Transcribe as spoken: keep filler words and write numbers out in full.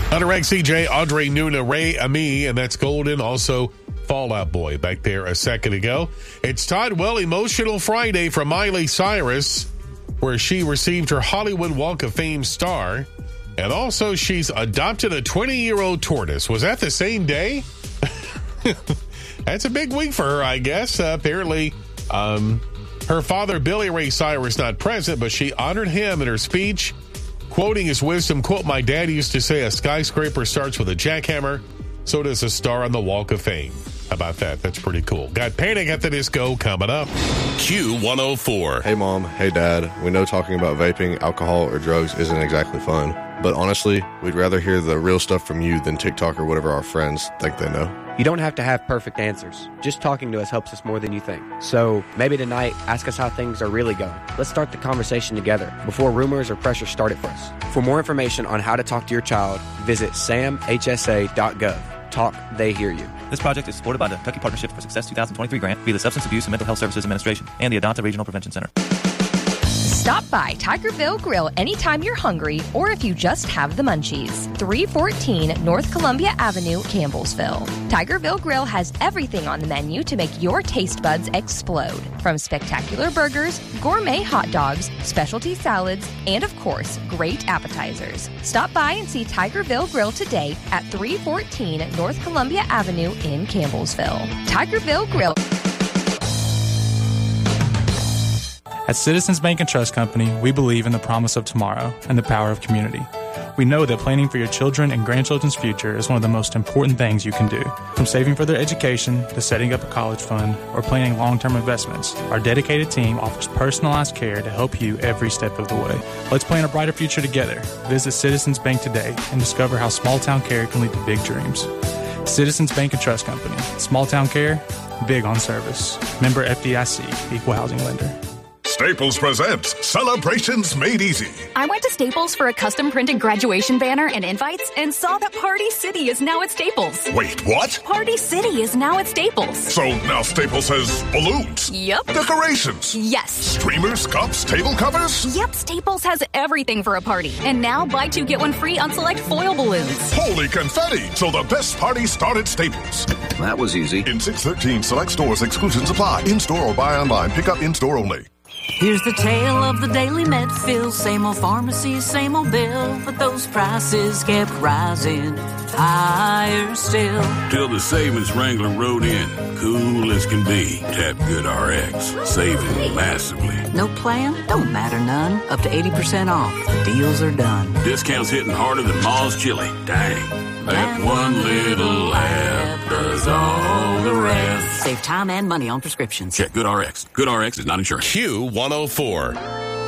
Hunter X, C J, Audrey, Nuna, Ray, Ami, and that's Golden. Also, Fall Out Boy back there a second ago. It's Todd Well Emotional Friday from Miley Cyrus, where she received her Hollywood Walk of Fame star. And also, she's adopted a twenty-year-old tortoise. Was that the same day? That's a big week for her, I guess. Uh, apparently, um, her father, Billy Ray Cyrus, not present, but she honored him in her speech, quoting his wisdom, quote, "My dad used to say a skyscraper starts with a jackhammer, so does a star on the Walk of Fame." How about that? That's pretty cool. Got Panic at the Disco coming up. Q one oh four. Hey, Mom. Hey, Dad. We know talking about vaping, alcohol, or drugs isn't exactly fun. But honestly, we'd rather hear the real stuff from you than TikTok or whatever our friends think they know. You don't have to have perfect answers. Just talking to us helps us more than you think. So maybe tonight, ask us how things are really going. Let's start the conversation together before rumors or pressure start it for us. For more information on how to talk to your child, visit sam h s a dot gov. Talk, they hear you. This project is supported by the Kentucky Partnership for Success twenty twenty-three grant via the Substance Abuse and Mental Health Services Administration and the Adonta Regional Prevention Center. Stop by Tigerville Grill anytime you're hungry or if you just have the munchies. three fourteen North Columbia Avenue, Campbellsville. Tigerville Grill has everything on the menu to make your taste buds explode. From spectacular burgers, gourmet hot dogs, specialty salads, and of course, great appetizers. Stop by and see Tigerville Grill today at three fourteen North Columbia Avenue in Campbellsville. Tigerville Grill. At Citizens Bank and Trust Company, we believe in the promise of tomorrow and the power of community. We know that planning for your children and grandchildren's future is one of the most important things you can do. From saving for their education to setting up a college fund or planning long-term investments, our dedicated team offers personalized care to help you every step of the way. Let's plan a brighter future together. Visit Citizens Bank today and discover how small-town care can lead to big dreams. Citizens Bank and Trust Company. Small-town care, big on service. Member F D I C, Equal Housing Lender. Staples presents Celebrations Made Easy. I went to Staples for a custom printed graduation banner and invites and saw that Party City is now at Staples. Wait, what? Party City is now at Staples. So now Staples has balloons. Yep. Decorations. Yes. Streamers, cups, table covers. Yep, Staples has everything for a party. And now buy two, get one free on select foil balloons. Holy confetti. So the best party started Staples. That was easy. In six thirteen select stores, exclusions apply. In-store or buy online. Pick up in-store only. Here's the tale of the daily Medfield. Same old pharmacy, same old bill, but those prices kept rising higher still. Till the savings Wrangler rode in, cool as can be. Tap GoodRx, saving massively. No plan? Don't matter none. Up to eighty percent off. The deals are done. Discounts hitting harder than Ma's chili. Dang. That one little app does all the rest. Save time and money on prescriptions. Check GoodRx. GoodRx is not insurance. Q one oh four.